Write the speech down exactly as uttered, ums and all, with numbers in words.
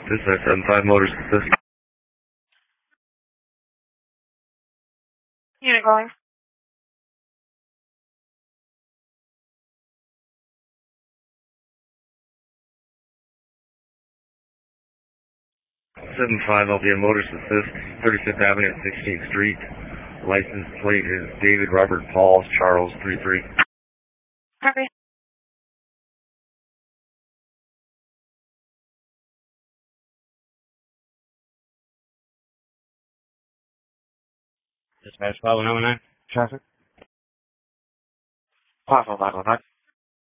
This is seven five Motors Assist. Unit calling. seven five L B M Motors Assist, thirty-fifth Avenue and sixteenth Street. License plate is David Robert Paul Charles three three. Copy. Dispatch five one nine, traffic. Five one five one five.